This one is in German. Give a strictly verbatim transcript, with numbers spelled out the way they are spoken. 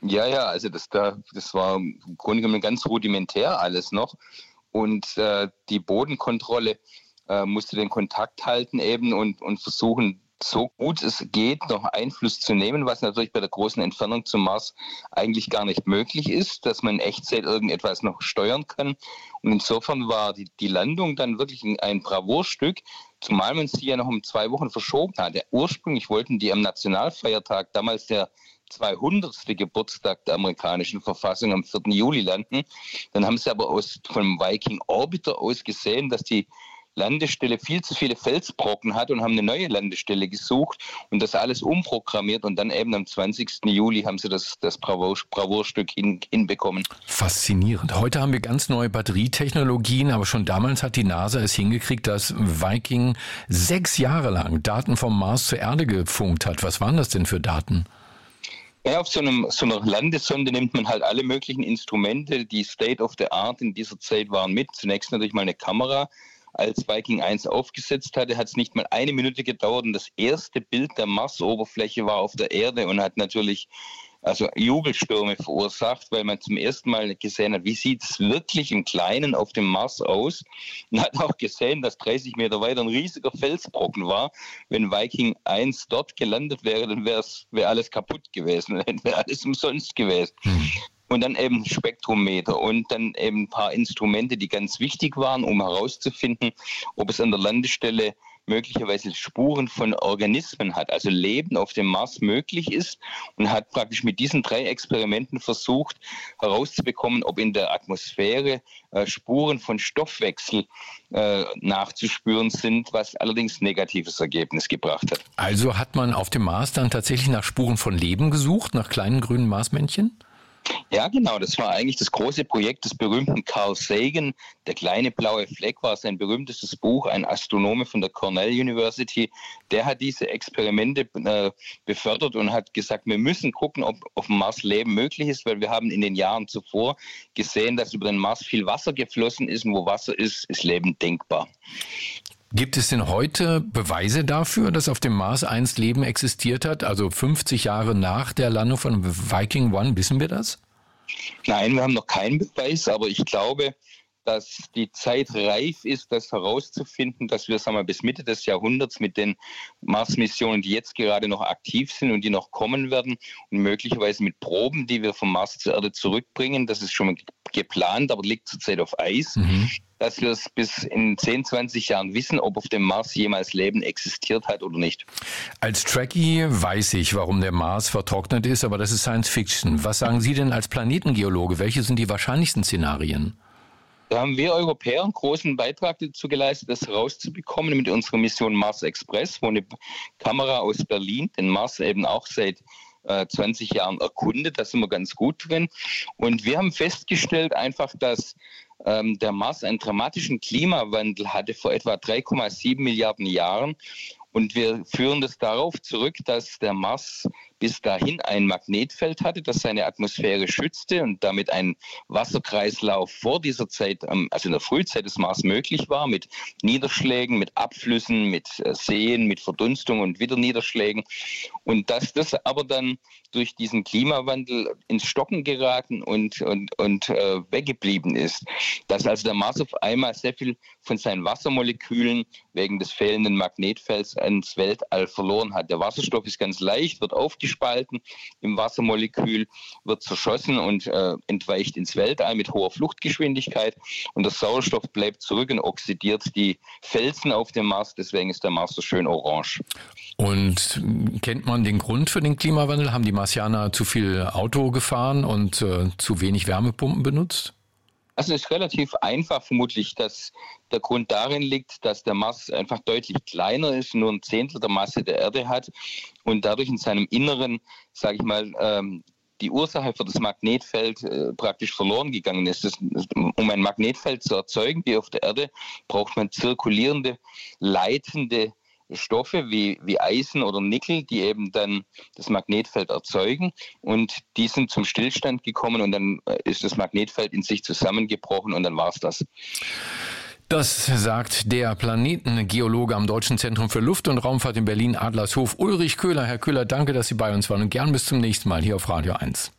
Ja, ja, also das, da, das war im Grunde genommen ganz rudimentär alles noch. Und äh, die Bodenkontrolle äh, musste den Kontakt halten eben und, und versuchen, so gut es geht, noch Einfluss zu nehmen, was natürlich bei der großen Entfernung zum Mars eigentlich gar nicht möglich ist, dass man in Echtzeit irgendetwas noch steuern kann. Und insofern war die, die Landung dann wirklich ein Bravourstück, zumal man sie ja noch um zwei Wochen verschoben hatte. Ursprünglich wollten die am Nationalfeiertag, damals der zweihundertste Geburtstag der amerikanischen Verfassung, am vierten Juli landen. Dann haben sie aber aus, vom Viking Orbiter aus gesehen, dass die Landestelle viel zu viele Felsbrocken hat und haben eine neue Landestelle gesucht und das alles umprogrammiert und dann eben am zwanzigsten Juli haben sie das, das Bravour, Bravourstück hin, hinbekommen. Faszinierend. Heute haben wir ganz neue Batterietechnologien, aber schon damals hat die NASA es hingekriegt, dass Viking sechs Jahre lang Daten vom Mars zur Erde gefunkt hat. Was waren das denn für Daten? Ja, auf so, einem, so einer Landesonde nimmt man halt alle möglichen Instrumente, die State of the Art in dieser Zeit waren mit. Zunächst natürlich mal eine Kamera. Als Viking eins aufgesetzt hatte, hat es nicht mal eine Minute gedauert und das erste Bild der Marsoberfläche war auf der Erde und hat natürlich also Jubelstürme verursacht, weil man zum ersten Mal gesehen hat, wie sieht es wirklich im Kleinen auf dem Mars aus und hat auch gesehen, dass dreißig Meter weiter ein riesiger Felsbrocken war. Wenn Viking eins dort gelandet wäre, dann wäre wär alles kaputt gewesen, dann wäre alles umsonst gewesen. Hm. Und dann eben Spektrometer und dann eben ein paar Instrumente, die ganz wichtig waren, um herauszufinden, ob es an der Landestelle möglicherweise Spuren von Organismen hat, also Leben auf dem Mars möglich ist und hat praktisch mit diesen drei Experimenten versucht herauszubekommen, ob in der Atmosphäre äh, Spuren von Stoffwechsel äh, nachzuspüren sind, was allerdings negatives Ergebnis gebracht hat. Also hat man auf dem Mars dann tatsächlich nach Spuren von Leben gesucht, nach kleinen grünen Marsmännchen? Ja, genau. Das war eigentlich das große Projekt des berühmten Carl Sagan. Der kleine blaue Fleck war sein berühmtestes Buch, ein Astronome von der Cornell University. Der hat diese Experimente äh, befördert und hat gesagt, wir müssen gucken, ob auf dem Mars Leben möglich ist, weil wir haben in den Jahren zuvor gesehen, dass über den Mars viel Wasser geflossen ist und wo Wasser ist, ist Leben denkbar. Gibt es denn heute Beweise dafür, dass auf dem Mars einst Leben existiert hat? Also fünfzig Jahre nach der Landung von Viking eins, wissen wir das? Nein, wir haben noch keinen Beweis, aber ich glaube, dass die Zeit reif ist, das herauszufinden, dass wir, sagen wir, bis Mitte des Jahrhunderts mit den Mars-Missionen, die jetzt gerade noch aktiv sind und die noch kommen werden und möglicherweise mit Proben, die wir vom Mars zur Erde zurückbringen, das ist schon mal geplant, aber liegt zurzeit auf Eis, mhm. dass wir es bis in zehn, zwanzig Jahren wissen, ob auf dem Mars jemals Leben existiert hat oder nicht. Als Trekkie weiß ich, warum der Mars vertrocknet ist, aber das ist Science Fiction. Was sagen Sie denn als Planetengeologe? Welche sind die wahrscheinlichsten Szenarien? Da haben wir Europäer einen großen Beitrag dazu geleistet, das herauszubekommen mit unserer Mission Mars Express, wo eine Kamera aus Berlin den Mars eben auch seit äh, zwanzig Jahren erkundet. Da sind wir ganz gut drin. Und wir haben festgestellt einfach, dass ähm, der Mars einen dramatischen Klimawandel hatte vor etwa drei Komma sieben Milliarden Jahren. Und wir führen das darauf zurück, dass der Mars bis dahin ein Magnetfeld hatte, das seine Atmosphäre schützte und damit ein Wasserkreislauf vor dieser Zeit, also in der Frühzeit des Mars möglich war, mit Niederschlägen, mit Abflüssen, mit Seen, mit Verdunstung und wieder Niederschlägen. Und dass das aber dann durch diesen Klimawandel ins Stocken geraten und, und, und äh, weggeblieben ist. Dass also der Mars auf einmal sehr viel von seinen Wassermolekülen wegen des fehlenden Magnetfelds ins Weltall verloren hat. Der Wasserstoff ist ganz leicht, wird aufgespalten im Wassermolekül, wird zerschossen und äh, entweicht ins Weltall mit hoher Fluchtgeschwindigkeit. Und der Sauerstoff bleibt zurück und oxidiert die Felsen auf dem Mars. Deswegen ist der Mars so schön orange. Und kennt man den Grund für den Klimawandel? Haben die Marsianer zu viel Auto gefahren und äh, zu wenig Wärmepumpen benutzt? Also es ist relativ einfach vermutlich, dass der Grund darin liegt, dass der Mars einfach deutlich kleiner ist, nur ein Zehntel der Masse der Erde hat und dadurch in seinem Inneren, sage ich mal, ähm, die Ursache für das Magnetfeld äh, praktisch verloren gegangen ist. Das, um ein Magnetfeld zu erzeugen, wie auf der Erde, braucht man zirkulierende, leitende Stoffe wie, wie Eisen oder Nickel, die eben dann das Magnetfeld erzeugen und die sind zum Stillstand gekommen und dann ist das Magnetfeld in sich zusammengebrochen und dann war es das. Das sagt der Planetengeologe am Deutschen Zentrum für Luft- und Raumfahrt in Berlin, Adlershof, Ulrich Köhler. Herr Köhler, danke, dass Sie bei uns waren und gern bis zum nächsten Mal hier auf Radio eins.